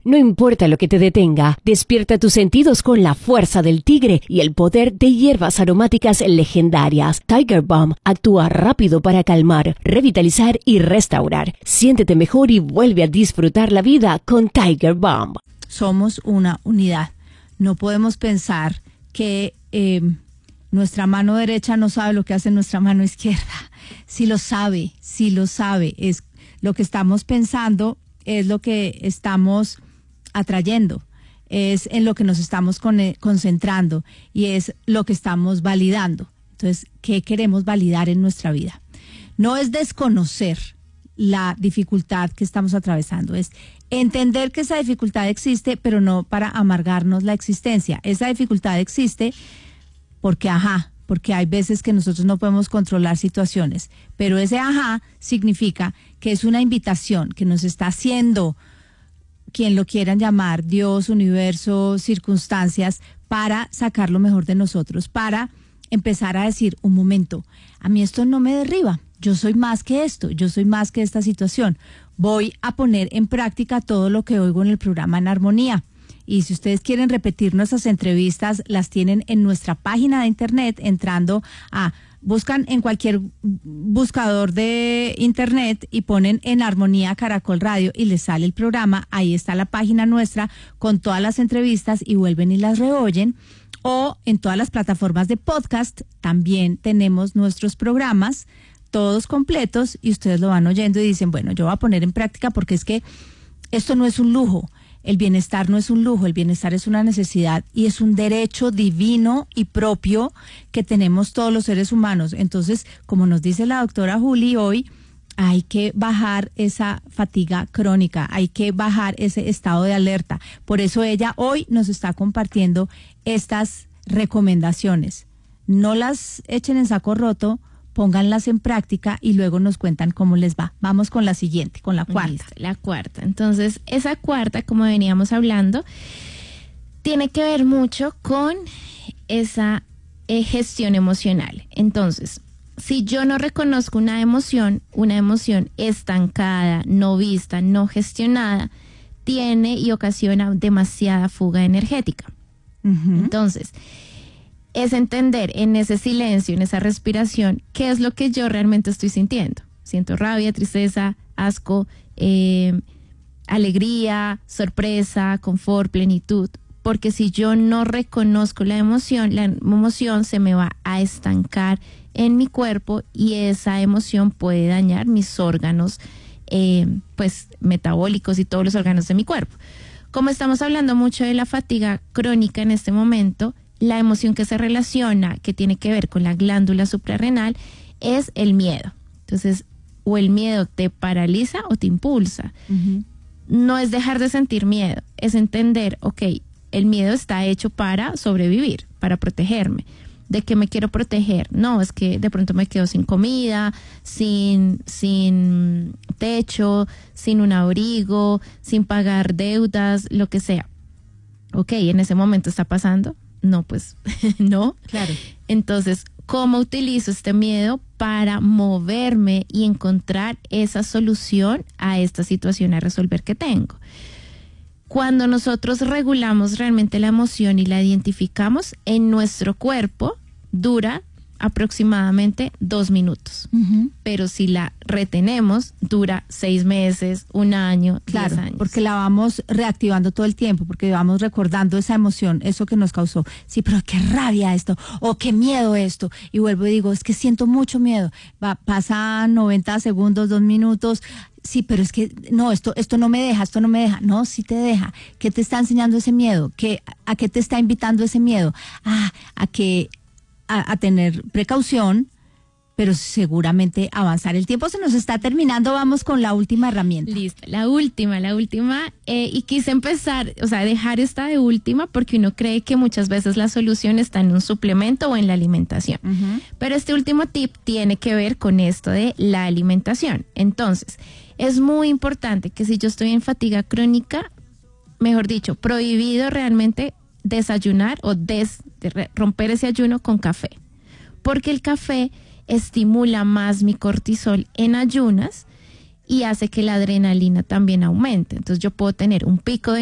No importa lo que te detenga, despierta tus sentidos con la fuerza del tigre y el poder de hierbas aromáticas legendarias. Tiger Balm actúa rápido para calmar, revitalizar y restaurar. Siéntete mejor y vuelve a disfrutar la vida con Tiger Balm. Somos una unidad. No podemos pensar que nuestra mano derecha no sabe lo que hace nuestra mano izquierda. Sí lo sabe. Es lo que estamos pensando, es lo que estamos atrayendo, es en lo que nos estamos concentrando y es lo que estamos validando. Entonces, ¿qué queremos validar en nuestra vida? No es desconocer la dificultad que estamos atravesando, es entender que esa dificultad existe, pero no para amargarnos la existencia. Esa dificultad existe porque hay veces que nosotros no podemos controlar situaciones, pero ese significa que es una invitación que nos está haciendo quien lo quieran llamar, Dios, universo, circunstancias, para sacar lo mejor de nosotros, para empezar a decir, un momento, a mí esto no me derriba, yo soy más que esto, yo soy más que esta situación. Voy a poner en práctica todo lo que oigo en el programa En Armonía. Y si ustedes quieren repetir nuestras entrevistas, las tienen en nuestra página de internet, buscan en cualquier buscador de internet y ponen En Armonía Caracol Radio y les sale el programa. Ahí está la página nuestra con todas las entrevistas y vuelven y las reoyen. O en todas las plataformas de podcast también tenemos nuestros programas, todos completos, y ustedes lo van oyendo y dicen, bueno, yo voy a poner en práctica porque es que esto no es un lujo. El bienestar no es un lujo, el bienestar es una necesidad y es un derecho divino y propio que tenemos todos los seres humanos. Entonces, como nos dice la doctora Juli hoy, hay que bajar esa fatiga crónica, hay que bajar ese estado de alerta. Por eso ella hoy nos está compartiendo estas recomendaciones. No las echen en saco roto, pónganlas en práctica y luego nos cuentan cómo les va. Vamos con la siguiente, con la cuarta. Listo, la cuarta. Entonces, esa cuarta, como veníamos hablando, tiene que ver mucho con esa gestión emocional. Entonces, si yo no reconozco una emoción estancada, no vista, no gestionada, tiene y ocasiona demasiada fuga energética. Uh-huh. Entonces, es entender en ese silencio, en esa respiración, qué es lo que yo realmente estoy sintiendo. Siento rabia, tristeza, asco, alegría, sorpresa, confort, plenitud. Porque si yo no reconozco la emoción se me va a estancar en mi cuerpo y esa emoción puede dañar mis órganos metabólicos y todos los órganos de mi cuerpo. Como estamos hablando mucho de la fatiga crónica en este momento, la emoción que se relaciona, que tiene que ver con la glándula suprarrenal, es el miedo. Entonces, o el miedo te paraliza o te impulsa. Uh-huh. No es dejar de sentir miedo, es entender, el miedo está hecho para sobrevivir, para protegerme. ¿De qué me quiero proteger? No, es que de pronto me quedo sin comida, sin techo, sin un abrigo, sin pagar deudas, lo que sea. En ese momento está pasando. No, pues no. Claro. Entonces, ¿cómo utilizo este miedo para moverme y encontrar esa solución a esta situación a resolver que tengo? Cuando nosotros regulamos realmente la emoción y la identificamos, en nuestro cuerpo dura aproximadamente 2 minutos. Uh-huh. Pero si la retenemos, dura 6 meses, 1 año, 10 años. Porque la vamos reactivando todo el tiempo, porque vamos recordando esa emoción, eso que nos causó. Sí, pero qué rabia esto, o qué miedo esto. Y vuelvo y digo, es que siento mucho miedo. Pasan 90 segundos, 2 minutos. Sí, pero es que no, esto no me deja, No, sí te deja. ¿Qué te está enseñando ese miedo? ¿A qué te está invitando ese miedo? A tener precaución, pero seguramente avanzar. El tiempo se nos está terminando, vamos con la última herramienta. Listo, la última, y quise empezar, dejar esta de última porque uno cree que muchas veces la solución está en un suplemento o en la alimentación. Uh-huh. Pero este último tip tiene que ver con esto de la alimentación. Entonces, es muy importante que si yo estoy en fatiga crónica, mejor dicho, prohibido realmente desayunar o romper ese ayuno con café, porque el café estimula más mi cortisol en ayunas y hace que la adrenalina también aumente. Entonces yo puedo tener un pico de